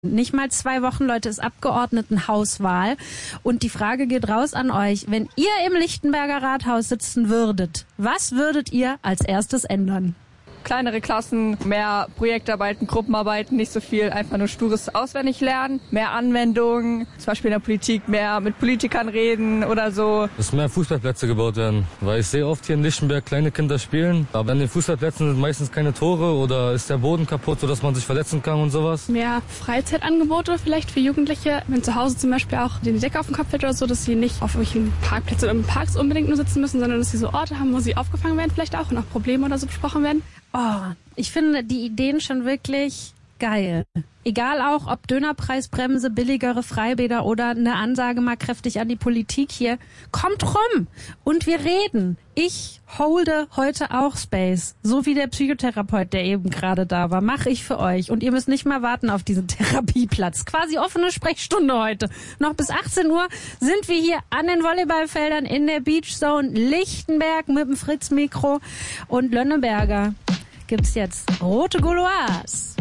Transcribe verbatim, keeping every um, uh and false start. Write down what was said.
Nicht mal zwei Wochen, Leute, ist Abgeordnetenhauswahl. Und die Frage geht raus an euch. Wenn ihr im Lichtenberger Rathaus sitzen würdet, was würdet ihr als erstes ändern? Kleinere Klassen, mehr Projektarbeiten, Gruppenarbeiten, nicht so viel einfach nur stures Auswendiglernen, mehr Anwendungen, zum Beispiel in der Politik mehr mit Politikern reden oder so. Dass mehr Fußballplätze gebaut werden, weil ich sehe oft hier in Lichtenberg kleine Kinder spielen, aber an den Fußballplätzen sind meistens keine Tore oder ist der Boden kaputt, sodass man sich verletzen kann und sowas. Mehr Freizeitangebote vielleicht für Jugendliche, wenn zu Hause zum Beispiel auch die Decke auf dem Kopf wird oder so, dass sie nicht auf irgendwelchen Parkplätzen oder im Parks unbedingt nur sitzen müssen, sondern dass sie so Orte haben, wo sie aufgefangen werden vielleicht auch und auch Probleme oder so besprochen werden. Oh, ich finde die Ideen schon wirklich geil. Egal auch, ob Dönerpreisbremse, billigere Freibäder oder eine Ansage mal kräftig an die Politik hier. Kommt rum und wir reden. Ich holde heute auch Space. So wie der Psychotherapeut, der eben gerade da war, mache ich für euch. Und ihr müsst nicht mal warten auf diesen Therapieplatz. Quasi offene Sprechstunde heute. Noch bis achtzehn Uhr sind wir hier an den Volleyballfeldern in der Beach Zone Lichtenberg mit dem Fritz-Mikro und Lönneberger. Gibt's jetzt rote Gauloise.